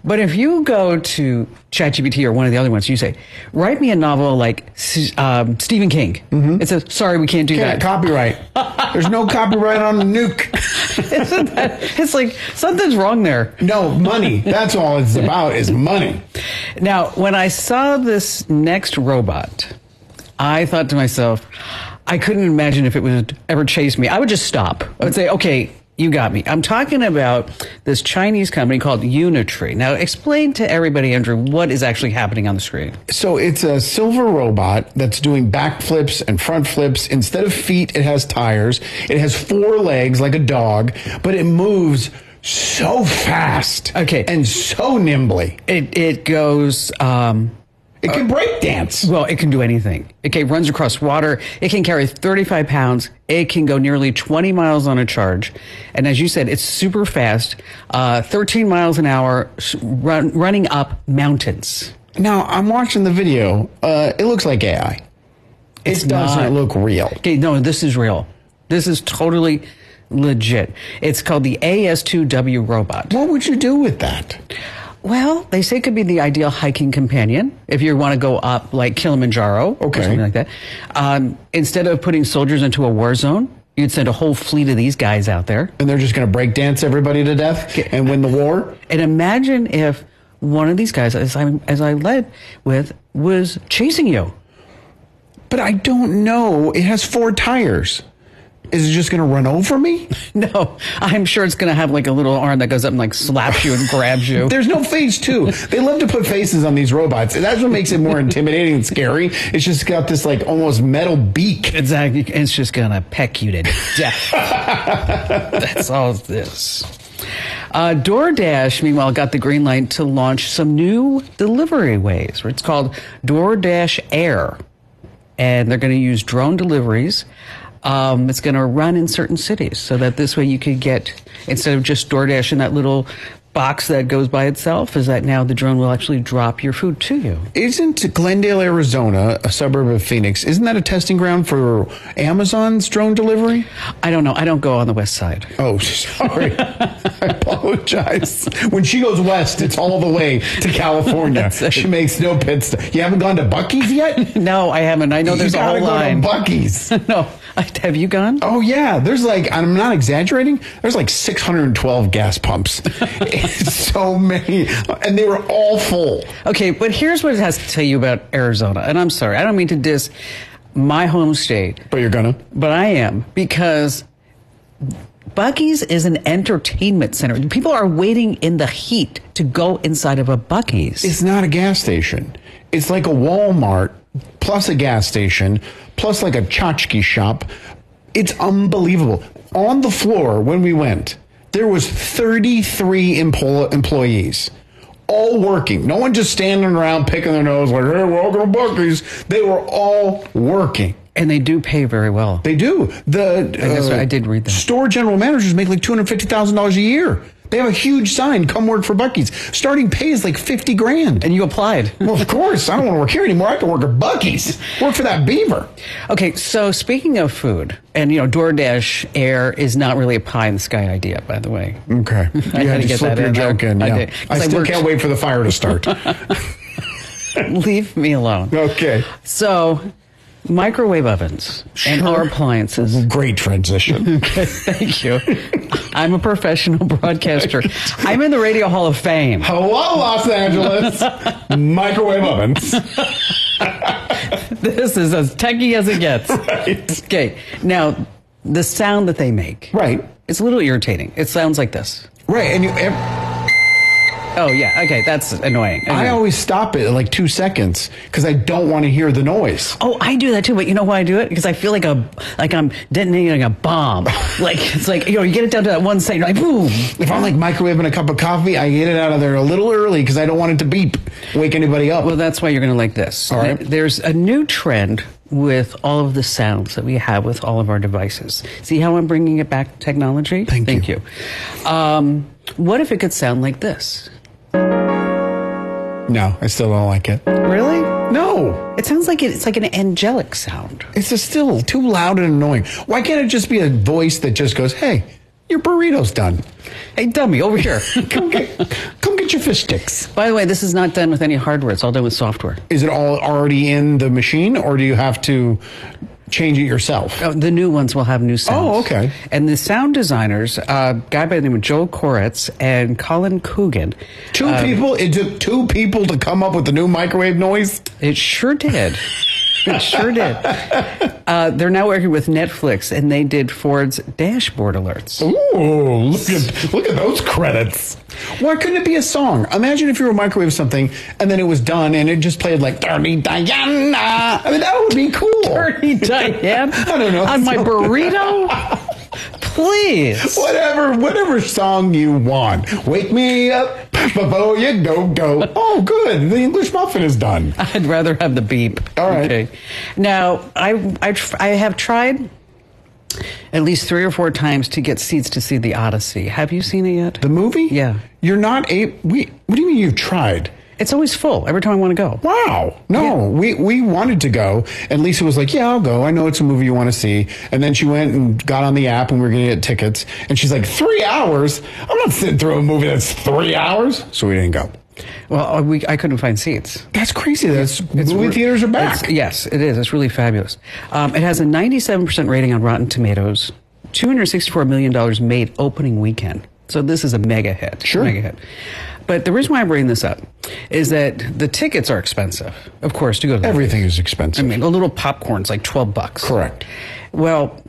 But if you go to ChatGPT or one of the other ones, you say, write me a novel like Stephen King. Mm-hmm. It says, sorry, we can't do that. Copyright. There's no copyright on the nuke. Isn't that, it's like something's wrong there. No, money. That's all it's about is money. Now, when I saw this next robot, I thought to myself, I couldn't imagine if it would ever chase me. I would just stop. I would say, okay, you got me. I'm talking about this Chinese company called Unitree. Now, explain to everybody, Andrew, what is actually happening on the screen. So it's a silver robot that's doing back flips and front flips. Instead of feet, it has tires. It has 4 legs like a dog, but it moves so fast. Okay. And so nimbly. It goes... It can break dance. Well, it can do anything. It runs across water. It can carry 35 pounds. It can go nearly 20 miles on a charge. And as you said, it's super fast, 13 miles an hour, running up mountains. Now, I'm watching the video. It looks like AI. It doesn't look real. Okay, no, this is real. This is totally legit. It's called the AS2W robot. What would you do with that? Well, they say it could be the ideal hiking companion if you want to go up like Kilimanjaro or something like that. Instead of putting soldiers into a war zone, you'd send a whole fleet of these guys out there. And they're just going to break dance everybody to death and win the war? And imagine if one of these guys, as I led with, was chasing you. But I don't know. It has 4 tires. Is it just going to run over me? No, I'm sure it's going to have like a little arm that goes up and like slaps you and grabs you. There's no face too. They love to put faces on these robots. And that's what makes it more intimidating and scary. It's just got this like almost metal beak. Exactly. It's just going to peck you to death. That's all this. DoorDash, meanwhile, got the green light to launch some new delivery ways. It's called DoorDash Air. And they're going to use drone deliveries. It's going to run in certain cities so that this way you could get, instead of just DoorDash in that little box that goes by itself, is that now the drone will actually drop your food to you. Isn't Glendale, Arizona, a suburb of Phoenix, isn't that a testing ground for Amazon's drone delivery? I don't know. I don't go on the west side. Oh, sorry. I apologize. When she goes west, it's all the way to California. She makes no pit stop. You haven't gone to Buc-ee's yet? No, I haven't. I know there's a whole line. You gotta go to Buc-ee's. No. Have you gone? Oh, yeah. There's like, I'm not exaggerating, there's like 612 gas pumps. So many. And they were all full. Okay, but here's what it has to tell you about Arizona. And I'm sorry, I don't mean to diss my home state. But you're gonna? But I am, because Buc-ee's is an entertainment center. People are waiting in the heat to go inside of a Buc-ee's. It's not a gas station. It's like a Walmart plus a gas station plus like a tchotchke shop. It's unbelievable. On the floor when we went, there was 33 employees, all working. No one just standing around picking their nose like, hey, welcome to Buc-ee's. They were all working. And they do pay very well. They do. I did read that. Store general managers make like $250,000 a year. They have a huge sign, come work for Buc-ee's. Starting pay is like $50,000. And you applied. Well, of course. I don't want to work here anymore. I can work at Buc-ee's. Work for that beaver. Okay, so speaking of food, and DoorDash Air is not really a pie in the sky idea, by the way. Okay. You had to slip your joke in. Yeah. I still can't wait for the fire to start. Leave me alone. Okay. So, microwave ovens and our appliances. Great transition. Okay, thank you. I'm a professional broadcaster. I'm in the Radio Hall of Fame. Hello, Los Angeles. Microwave ovens. This is as techie as it gets. Right. Okay. Now, the sound that they make. Right. It's a little irritating. It sounds like this. Right. And oh, yeah. Okay. That's annoying. I always stop it at like 2 seconds because I don't want to hear the noise. Oh, I do that too. But you know why I do it? Because I feel like I'm detonating a bomb. Like, it's like, you get it down to that 1 second, like, boom. If I'm like microwaving a cup of coffee, I get it out of there a little early because I don't want it to beep, wake anybody up. Well, that's why you're going to like this. All right. There's a new trend with all of the sounds that we have with all of our devices. See how I'm bringing it back to technology? Thank you. What if it could sound like this? No, I still don't like it. Really? No. It sounds like it's like an angelic sound. It's just still too loud and annoying. Why can't it just be a voice that just goes, hey, your burrito's done. Hey, dummy, over here. Come Come get your fish sticks. By the way, this is not done with any hardware. It's all done with software. Is it all already in the machine, or do you have to change it yourself? Oh, the new ones will have new sounds. Oh, okay. And the sound designers, a guy by the name of Joel Koretz and Colin Coogan. Two people? It took two people to come up with the new microwave noise? It sure did. It sure did. They're now working with Netflix, and they did Ford's dashboard alerts. Ooh, look at those credits. Why couldn't it be a song? Imagine if you were microwave something, and then it was done, and it just played like Dirty Diana. I mean, that would be cool. Dirty Diana? I don't know. On my burrito? Please. Whatever song you want. Wake me up before you go. Oh, good. The English muffin is done. I'd rather have the beep. All right. Okay. Now, I have tried at least 3 or 4 times to get seats to see The Odyssey. Have you seen it yet? The movie? Yeah. You're not what do you mean you've tried? It's always full every time I want to go. Wow. No, we wanted to go. And Lisa was like, yeah, I'll go. I know it's a movie you want to see. And then she went and got on the app and we were going to get tickets. And she's like, 3 hours? I'm not sitting through a movie that's 3 hours. So we didn't go. Well, I couldn't find seats. That's crazy. Movie theaters are back. Yes, it is. It's really fabulous. It has a 97% rating on Rotten Tomatoes, $264 million made opening weekend. So this is a mega hit. Sure. Mega hit. But the reason why I'm bringing this up is that the tickets are expensive, of course, to go to the Everything is expensive. I mean, a little popcorn's like $12. Correct. Well,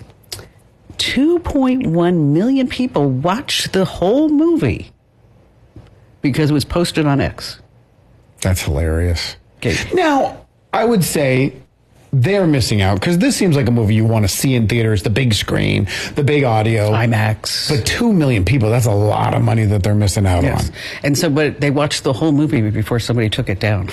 2.1 million people watched the whole movie because it was posted on X. That's hilarious. Okay. Now, I would say they're missing out because this seems like a movie you want to see in theaters, the big screen, the big audio. IMAX. But 2 million people, that's a lot of money that they're missing out on. And so, but they watched the whole movie before somebody took it down.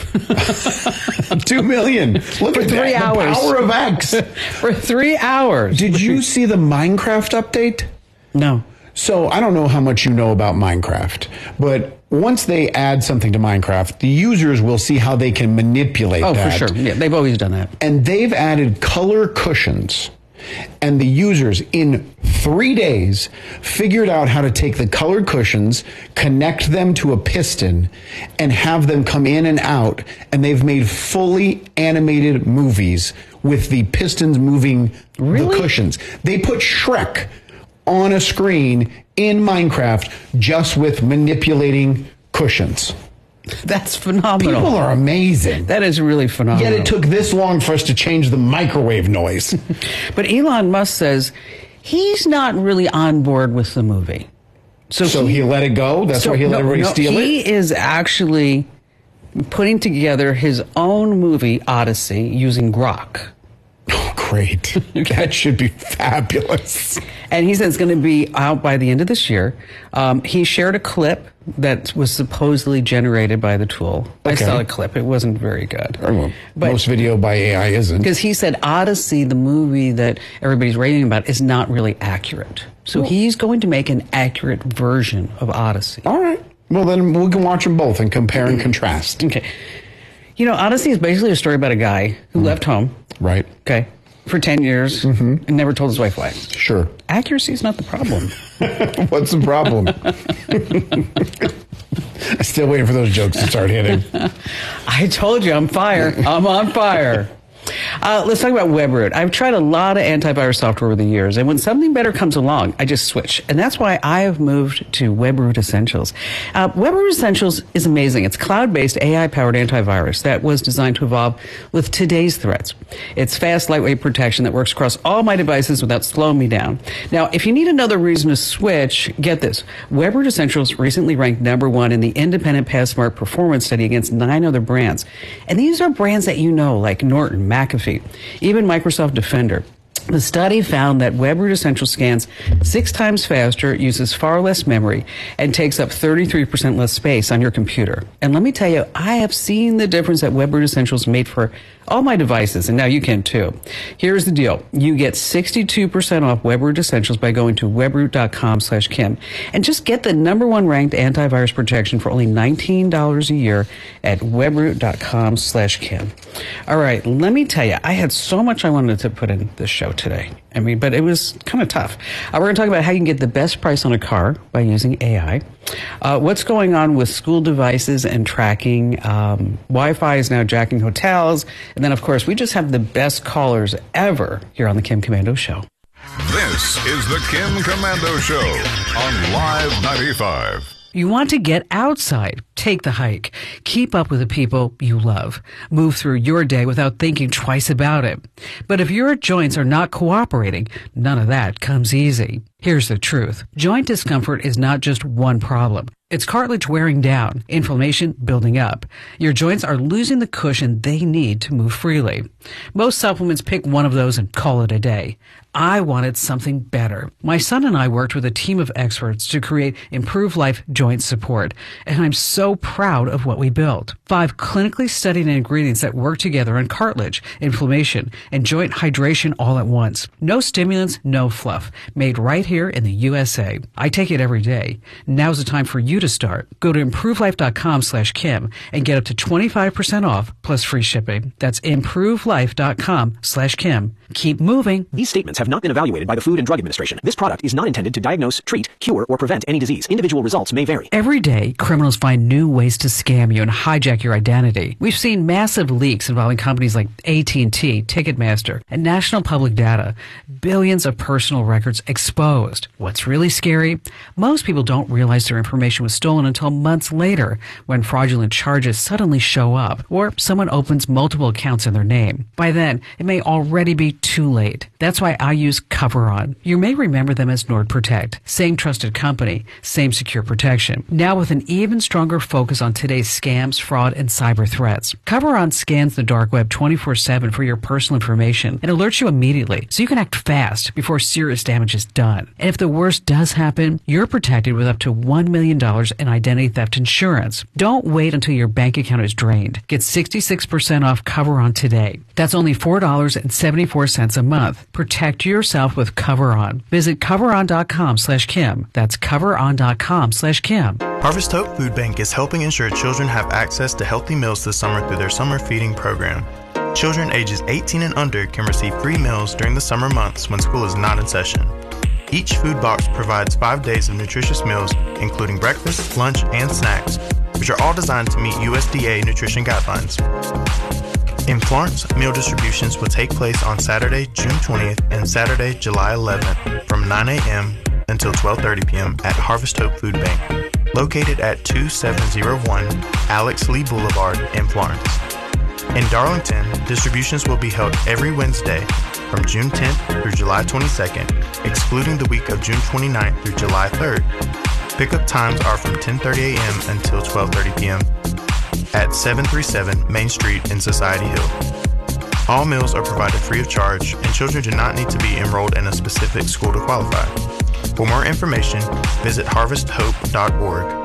2 million. Look at 3 that. hours. The power of X. For 3 hours. Did you see the Minecraft update? No. So I don't know how much you know about Minecraft, but once they add something to Minecraft, the users will see how they can manipulate that. Oh, for sure. Yeah, they've always done that. And they've added color cushions. And the users in 3 days figured out how to take the colored cushions, connect them to a piston, and have them come in and out. And they've made fully animated movies with the pistons moving the cushions. They put Shrek on a screen in Minecraft just with manipulating cushions. That's phenomenal. People are amazing. That is really phenomenal. Yet it took this long for us to change the microwave noise. But Elon Musk says he's not really on board with the movie. So he let it go? That's why he let everybody steal it? He is actually putting together his own movie, Odyssey, using Grok. Oh, great. That should be fabulous. And he said it's going to be out by the end of this year. He shared a clip that was supposedly generated by the tool. I saw a clip. It wasn't very good. Well, most video by AI isn't. Because he said Odyssey, the movie that everybody's raving about, is not really accurate. So he's going to make an accurate version of Odyssey. All right. Well, then we can watch them both and compare and contrast. Okay. You know, Odyssey is basically a story about a guy who left home. Right. Okay. For 10 years and never told his wife why. Sure. Accuracy is not the problem. What's the problem? I'm still waiting for those jokes to start hitting. I told you, I'm fire. I'm on fire. Let's talk about WebRoot. I've tried a lot of antivirus software over the years, and when something better comes along, I just switch. And that's why I have moved to WebRoot Essentials. WebRoot Essentials is amazing. It's cloud-based, AI-powered antivirus that was designed to evolve with today's threats. It's fast, lightweight protection that works across all my devices without slowing me down. Now, if you need another reason to switch, get this. WebRoot Essentials recently ranked #1 in the independent PassMark performance study against 9 other brands. And these are brands that you know, like Norton, McAfee, even Microsoft Defender. The study found that WebRoot Essentials scans 6 times faster, uses far less memory, and takes up 33% less space on your computer. And let me tell you, I have seen the difference that WebRoot Essentials made for all my devices, and now you can too. Here's the deal. You get 62% off WebRoot Essentials by going to webroot.com/Kim. And just get the #1 ranked antivirus protection for only $19 a year at webroot.com/Kim. All right, let me tell you, I had so much I wanted to put in this show. show today. I mean, but it was kind of tough. We're going to talk about how you can get the best price on a car by using AI. What's going on with school devices and tracking. Wi-Fi is now jacking hotels. And then, of course, we just have the best callers ever here on the Kim Komando Show. This is the Kim Komando Show on Live 95. You want to get outside, take the hike, keep up with the people you love, move through your day without thinking twice about it. But if your joints are not cooperating, none of that comes easy. Here's the truth. Joint discomfort is not just one problem. It's cartilage wearing down, inflammation building up. Your joints are losing the cushion they need to move freely. Most supplements pick one of those and call it a day. I wanted something better. My son and I worked with a team of experts to create Improve Life Joint Support, and I'm so proud of what we built. 5 clinically studied ingredients that work together on cartilage, inflammation, and joint hydration all at once. No stimulants, no fluff. Made right here in the USA. I take it every day. Now's the time for you to start. Go to improvelife.com/Kim and get up to 25% off plus free shipping. That's improvelife.com/Kim. Keep moving. These statements have not been evaluated by the Food and Drug Administration. This product is not intended to diagnose, treat, cure, or prevent any disease. Individual results may vary. Every day, criminals find new ways to scam you and hijack your identity. We've seen massive leaks involving companies like AT&T, Ticketmaster, and National Public Data. Billions of personal records exposed. What's really scary? Most people don't realize their information was stolen until months later, when fraudulent charges suddenly show up, or someone opens multiple accounts in their name. By then, it may already be too late. That's why I use CoverOn. You may remember them as NordProtect. Same trusted company, same secure protection. Now with an even stronger focus on today's scams, fraud, and cyber threats. CoverOn scans the dark web 24/7 for your personal information and alerts you immediately, so you can act fast before serious damage is done. And if the worst does happen, you're protected with up to $1 million in identity theft insurance. Don't wait until your bank account is drained. Get 66% off CoverOn today. That's only $4.74 a month. Protect yourself with CoverOn. Visit coveron.com/Kim. That's coveron.com/Kim. Harvest Hope Food Bank is helping ensure children have access to healthy meals this summer through their summer feeding program. Children ages 18 and under can receive free meals during the summer months when school is not in session. Each food box provides 5 days of nutritious meals, including breakfast, lunch, and snacks, which are all designed to meet USDA nutrition guidelines. In Florence, meal distributions will take place on Saturday, June 20th and Saturday, July 11th from 9 a.m. until 12:30 p.m. at Harvest Hope Food Bank, located at 2701 Alex Lee Boulevard in Florence. In Darlington, distributions will be held every Wednesday from June 10th through July 22nd, excluding the week of June 29th through July 3rd. Pickup times are from 10:30 a.m. until 12:30 p.m. at 737 Main Street in Society Hill. All meals are provided free of charge, and children do not need to be enrolled in a specific school to qualify. For more information, visit harvesthope.org.